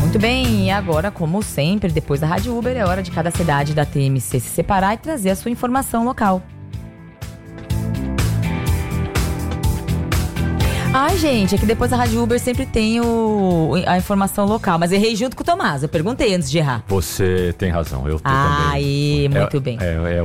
Muito bem, e agora, como sempre, depois da Rádio Uber, é hora de cada cidade da TMC se separar e trazer a sua informação local. Ai, gente, é que depois da Rádio Uber sempre tem a informação local, mas errei junto com o Tomás, eu perguntei antes de errar. Você tem razão, eu também. Aí, muito bem.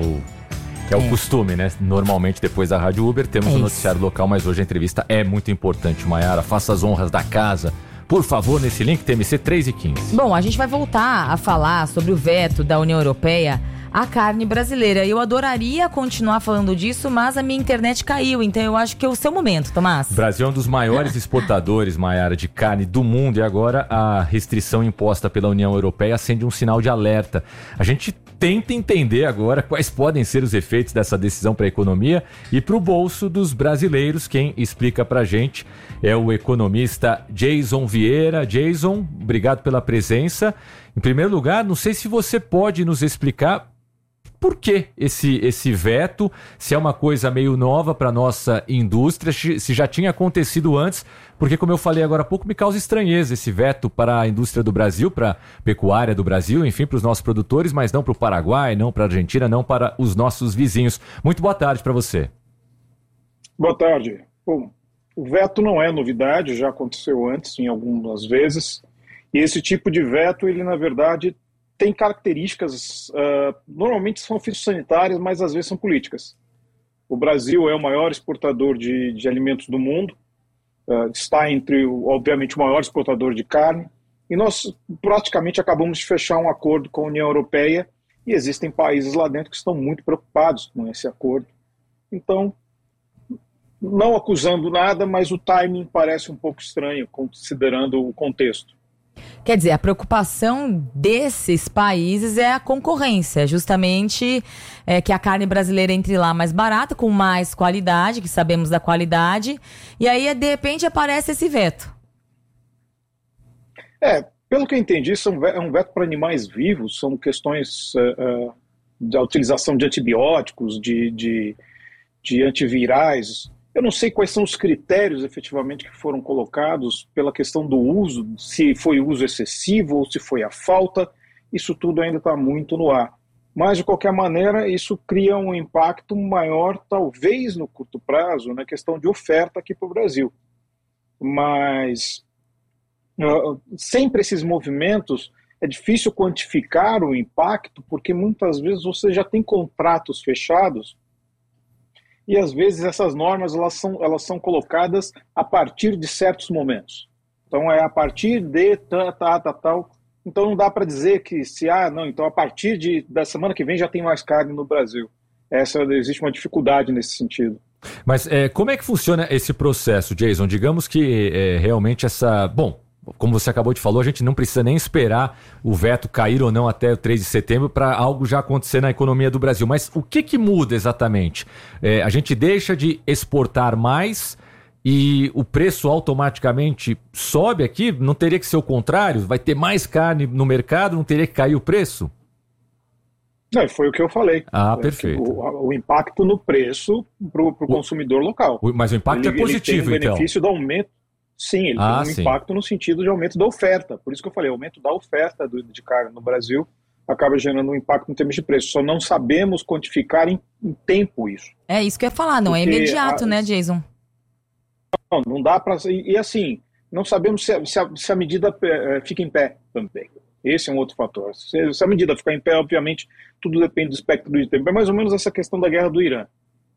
É o costume, né? Normalmente, depois da Rádio Uber, temos o noticiário local, mas hoje a entrevista é muito importante. Maiara, faça as honras da casa. Por favor, nesse link TMC 3 e 15. Bom, a gente vai voltar a falar sobre o veto da União Europeia à carne brasileira. Eu adoraria continuar falando disso, mas a minha internet caiu, então eu acho que é o seu momento, Tomás. O Brasil é um dos maiores exportadores, Maiara, de carne do mundo, e agora a restrição imposta pela União Europeia acende um sinal de alerta. A gente tenta entender agora quais podem ser os efeitos dessa decisão para a economia e para o bolso dos brasileiros. Quem explica para a gente é o economista Jason Vieira. Jason, obrigado pela presença. Em primeiro lugar, não sei se você pode nos explicar por que esse veto, se é uma coisa meio nova para a nossa indústria, se já tinha acontecido antes, porque, como eu falei agora há pouco, me causa estranheza esse veto para a indústria do Brasil, para a pecuária do Brasil, enfim, para os nossos produtores, mas não para o Paraguai, não para a Argentina, não para os nossos vizinhos. Muito boa tarde para você. Boa tarde. Bom, o veto não é novidade, já aconteceu antes, em algumas vezes, e esse tipo de veto, ele, na verdade, tem características, normalmente são fitossanitárias, mas às vezes são políticas. O Brasil é o maior exportador de alimentos do mundo, está entre, obviamente, o maior exportador de carne, e nós praticamente acabamos de fechar um acordo com a União Europeia, e existem países lá dentro que estão muito preocupados com esse acordo. Então, não acusando nada, mas o timing parece um pouco estranho, considerando o contexto. Quer dizer, a preocupação desses países é a concorrência, justamente que a carne brasileira entre lá mais barata, com mais qualidade, que sabemos da qualidade, e aí de repente aparece esse veto. Pelo que eu entendi, é um veto para animais vivos, são questões da utilização de antibióticos, de antivirais. Eu não sei quais são os critérios efetivamente que foram colocados pela questão do uso, se foi uso excessivo ou se foi a falta, isso tudo ainda está muito no ar. Mas, de qualquer maneira, isso cria um impacto maior, talvez no curto prazo, na questão de oferta aqui para o Brasil. Mas, sempre esses movimentos, é difícil quantificar o impacto, porque muitas vezes você já tem contratos fechados, e às vezes essas normas elas são colocadas a partir de certos momentos. Então é a partir de tal. Então não dá para dizer que então a partir da semana que vem já tem mais carne no Brasil. Existe uma dificuldade nesse sentido. Mas como é que funciona esse processo, Jason? Digamos que realmente como você acabou de falar, a gente não precisa nem esperar o veto cair ou não até o 3 de setembro para algo já acontecer na economia do Brasil. Mas o que muda exatamente? A gente deixa de exportar mais e o preço automaticamente sobe aqui? Não teria que ser o contrário? Vai ter mais carne no mercado? Não teria que cair o preço? Não, foi o que eu falei. Perfeito. O impacto no preço para o consumidor local. Mas o impacto é positivo, ele tem o benefício do aumento. Sim, ele tem um impacto no sentido de aumento da oferta. Por isso que eu falei, o aumento da oferta de carne no Brasil acaba gerando um impacto em termos de preço. Só não sabemos quantificar em tempo isso. É isso que eu ia falar, não é imediato, né, Jason? Não dá para... E assim, não sabemos se a medida fica em pé também. Esse é um outro fator. Se a medida ficar em pé, obviamente, tudo depende do espectro de tempo. É mais ou menos essa questão da guerra do Irã.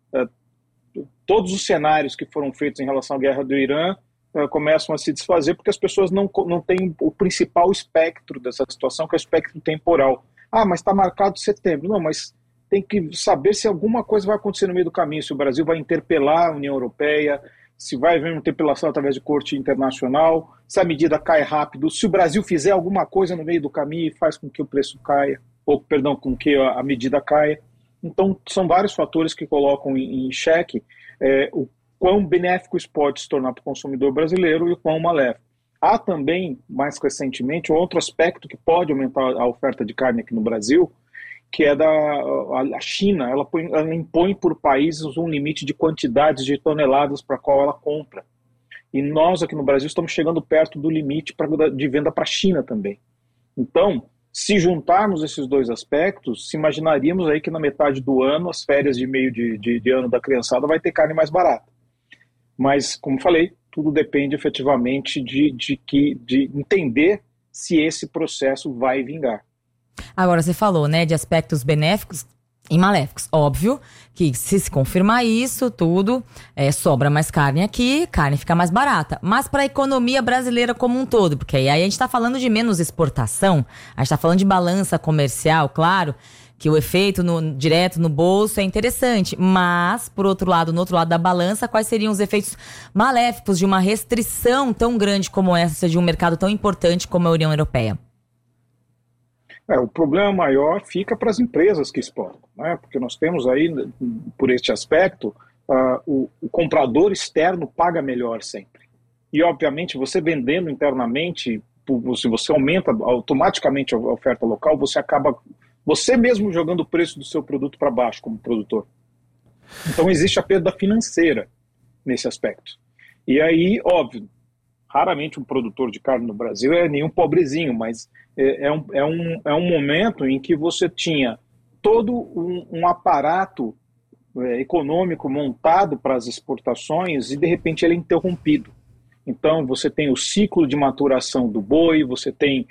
Todos os cenários que foram feitos em relação à guerra do Irã começam a se desfazer porque as pessoas não têm o principal espectro dessa situação, que é o espectro temporal. Mas está marcado setembro. Não, mas tem que saber se alguma coisa vai acontecer no meio do caminho, se o Brasil vai interpelar a União Europeia, se vai haver uma interpelação através de corte internacional, se a medida cai rápido, se o Brasil fizer alguma coisa no meio do caminho e faz com que o preço caia, com que a medida caia. Então, são vários fatores que colocam em xeque o quão benéfico isso pode se tornar para o consumidor brasileiro e o quão maléfico. Há também, mais recentemente, outro aspecto que pode aumentar a oferta de carne aqui no Brasil, que é a China. Ela impõe por países um limite de quantidades de toneladas para qual ela compra. E nós aqui no Brasil estamos chegando perto do limite de venda para a China também. Então, se juntarmos esses dois aspectos, se imaginaríamos aí que na metade do ano, as férias de meio de ano da criançada vai ter carne mais barata. Mas, como falei, tudo depende efetivamente de entender se esse processo vai vingar. Agora, você falou, né, de aspectos benéficos e maléficos. Óbvio que se confirmar isso tudo, sobra mais carne aqui, carne fica mais barata. Mas para a economia brasileira como um todo, porque aí a gente está falando de menos exportação, a gente está falando de balança comercial, claro, que o efeito direto no bolso é interessante. Mas, por outro lado, no outro lado da balança, quais seriam os efeitos maléficos de uma restrição tão grande como essa de um mercado tão importante como a União Europeia? O problema maior fica para as empresas que exportam, né? Porque nós temos aí, por este aspecto, o comprador externo paga melhor sempre. E, obviamente, você vendendo internamente, se você aumenta automaticamente a oferta local, você acaba, você mesmo jogando o preço do seu produto para baixo como produtor. Então, existe a perda financeira nesse aspecto. E aí, óbvio, raramente um produtor de carne no Brasil é nenhum pobrezinho, mas é um momento em que você tinha todo um aparato econômico montado para as exportações e de repente ele é interrompido. Então você tem o ciclo de maturação do boi, você tem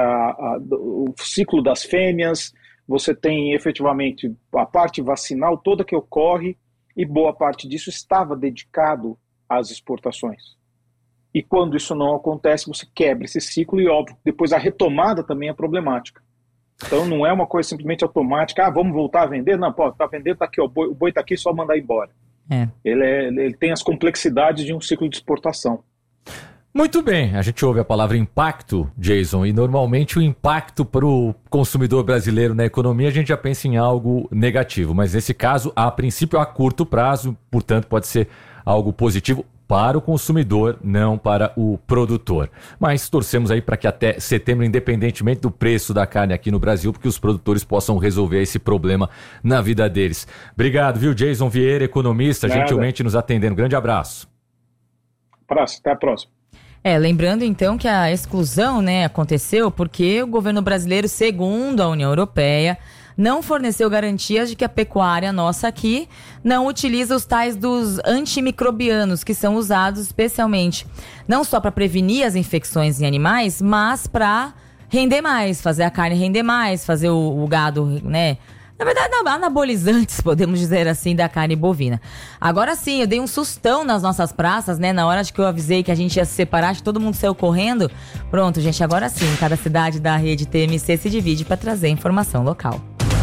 o ciclo das fêmeas, você tem efetivamente a parte vacinal toda que ocorre e boa parte disso estava dedicado às exportações. E quando isso não acontece, você quebra esse ciclo e, óbvio, depois a retomada também é problemática. Então não é uma coisa simplesmente automática, vamos voltar a vender? Não, pode, tá vendendo, tá aqui, o boi tá aqui, só mandar embora. Ele tem as complexidades de um ciclo de exportação. Muito bem, a gente ouve a palavra impacto, Jason, e normalmente o impacto para o consumidor brasileiro na economia a gente já pensa em algo negativo, mas nesse caso, a princípio, a curto prazo, portanto, pode ser algo positivo para o consumidor, não para o produtor. Mas torcemos aí para que até setembro, independentemente do preço da carne aqui no Brasil, porque os produtores possam resolver esse problema na vida deles. Obrigado, viu, Jason Vieira, economista, gentilmente nos atendendo. Grande abraço. Até a próxima. Lembrando então que a exclusão, aconteceu porque o governo brasileiro, segundo a União Europeia, não forneceu garantias de que a pecuária nossa aqui não utiliza os tais dos antimicrobianos, que são usados especialmente não só para prevenir as infecções em animais, mas para render mais, fazer a carne render mais, fazer o gado, na verdade, anabolizantes, podemos dizer assim, da carne bovina. Agora sim, eu dei um sustão nas nossas praças, na hora de que eu avisei que a gente ia se separar, acho que todo mundo saiu correndo. Pronto, gente, agora sim, cada cidade da rede TMC se divide para trazer informação local.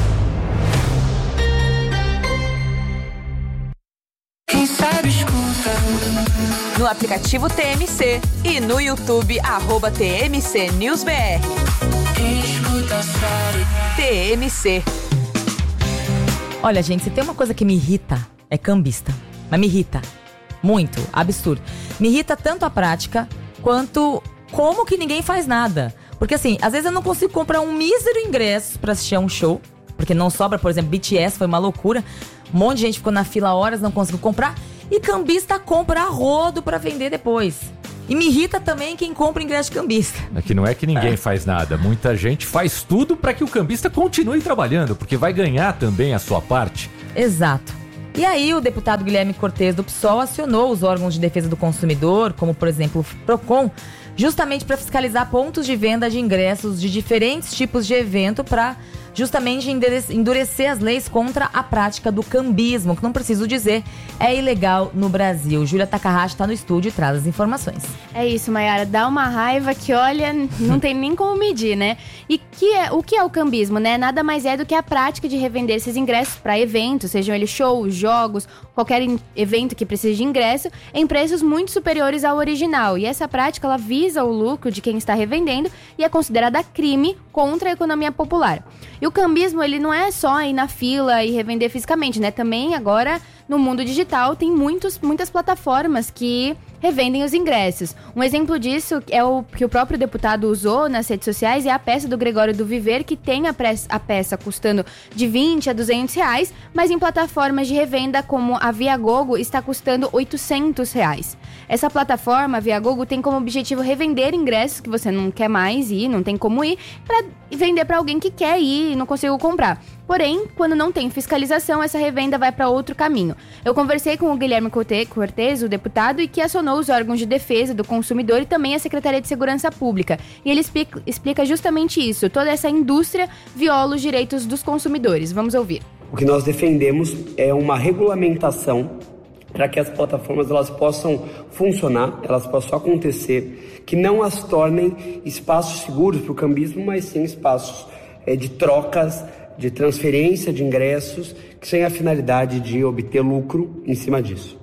Quem sabe escuta. No aplicativo TMC e no YouTube @TMC News BR. Quem escuta sabe. TMC. Olha, gente, se tem uma coisa que me irrita, é cambista. Mas me irrita. Muito. Absurdo. Me irrita tanto a prática, quanto como que ninguém faz nada. Porque assim, às vezes eu não consigo comprar um mísero ingresso pra assistir a um show. Porque não sobra, por exemplo, BTS foi uma loucura. Um monte de gente ficou na fila horas, não conseguiu comprar. E cambista compra a rodo pra vender depois. E me irrita também quem compra ingresso de cambista. Aqui não é que ninguém faz nada. Muita gente faz tudo para que o cambista continue trabalhando, porque vai ganhar também a sua parte. Exato. E aí o deputado Guilherme Cortes do PSOL acionou os órgãos de defesa do consumidor, como por exemplo o Procon, justamente para fiscalizar pontos de venda de ingressos de diferentes tipos de evento para justamente endurecer as leis contra a prática do cambismo, que não preciso dizer, é ilegal no Brasil. Júlia Takahashi está no estúdio e traz as informações. É isso, Mayara, dá uma raiva que, olha, não tem nem como medir, né? E o que é o cambismo, né? Nada mais é do que a prática de revender esses ingressos para eventos, sejam eles shows, jogos, qualquer evento que precise de ingresso, em preços muito superiores ao original. E essa prática, ela visa o lucro de quem está revendendo e é considerada crime contra a economia popular. E o cambismo, ele não é só ir na fila e revender fisicamente, né? Também agora, no mundo digital, tem muitas plataformas que revendem os ingressos. Um exemplo disso é o que o próprio deputado usou nas redes sociais, é a peça do Gregório do Viver, que tem a peça custando de 20 a 200 reais, mas em plataformas de revenda como a Viagogo está custando 800 reais. Essa plataforma, a Viagogo, tem como objetivo revender ingressos que você não quer mais ir, não tem como ir, para vender para alguém que quer ir e não conseguiu comprar. Porém, quando não tem fiscalização, essa revenda vai para outro caminho. Eu conversei com o Guilherme Cortes, o deputado, e que acionou os órgãos de defesa do consumidor e também a Secretaria de Segurança Pública. E ele explica justamente isso. Toda essa indústria viola os direitos dos consumidores. Vamos ouvir. O que nós defendemos é uma regulamentação para que as plataformas elas possam funcionar, elas possam acontecer, que não as tornem espaços seguros para o cambismo, mas sim espaços de trocas, de transferência de ingressos, que sem a finalidade de obter lucro em cima disso.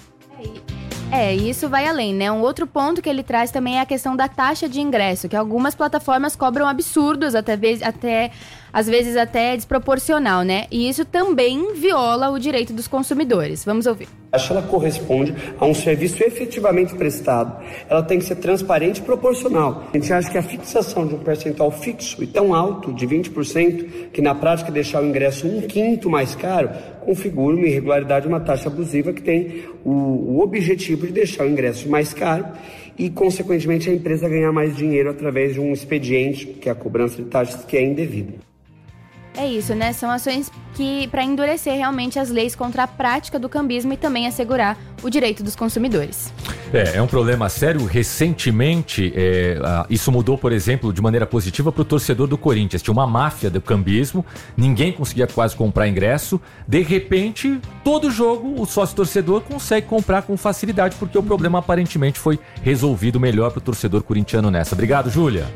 Isso vai além, né? Um outro ponto que ele traz também é a questão da taxa de ingresso, que algumas plataformas cobram absurdos, às vezes até desproporcional, né? E isso também viola o direito dos consumidores. Vamos ouvir. Ela corresponde a um serviço efetivamente prestado. Ela tem que ser transparente e proporcional. A gente acha que a fixação de um percentual fixo e tão alto, de 20%, que na prática deixar o ingresso 1/5 mais caro, configura uma irregularidade, uma taxa abusiva que tem o objetivo de deixar o ingresso mais caro e, consequentemente, a empresa ganhar mais dinheiro através de um expediente, que é a cobrança de taxas, que é indevida. É isso, né? São ações que para endurecer realmente as leis contra a prática do cambismo e também assegurar o direito dos consumidores. É um problema sério. Recentemente, isso mudou, por exemplo, de maneira positiva para o torcedor do Corinthians. Tinha uma máfia do cambismo, ninguém conseguia quase comprar ingresso. De repente, todo jogo, o sócio-torcedor consegue comprar com facilidade, porque o problema aparentemente foi resolvido melhor para o torcedor corintiano nessa. Obrigado, Júlia.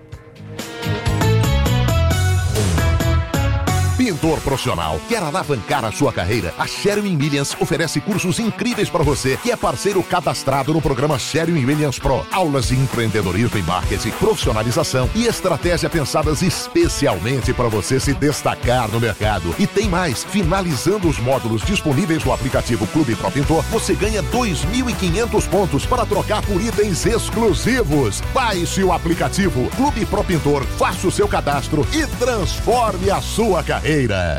Pintor profissional, quer alavancar a sua carreira? A Sherwin Williams oferece cursos incríveis para você, que é parceiro cadastrado no programa Sherwin Williams Pro. Aulas de empreendedorismo e marketing, profissionalização e estratégia pensadas especialmente para você se destacar no mercado. E tem mais, finalizando os módulos disponíveis no aplicativo Clube Pro Pintor, você ganha 2.500 pontos para trocar por itens exclusivos. Baixe o aplicativo Clube Pro Pintor, faça o seu cadastro e transforme a sua carreira.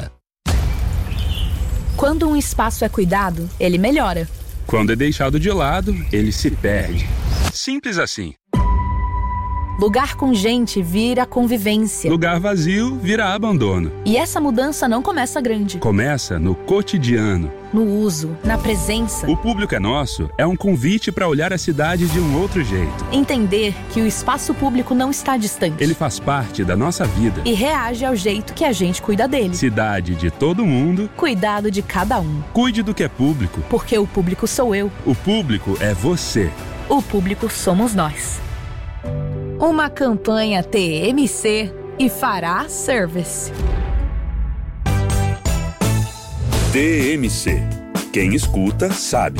Quando um espaço é cuidado, ele melhora. Quando é deixado de lado, ele se perde. Simples assim. Lugar com gente vira convivência. Lugar vazio vira abandono. E essa mudança não começa grande. Começa no cotidiano. No uso, na presença. O Público é Nosso é um convite para olhar a cidade de um outro jeito. Entender que o espaço público não está distante. Ele faz parte da nossa vida. E reage ao jeito que a gente cuida dele. Cidade de todo mundo. Cuidado de cada um. Cuide do que é público. Porque o público sou eu. O público é você. O público somos nós. Uma campanha TMC e Fará Service. TMC. Quem escuta, sabe.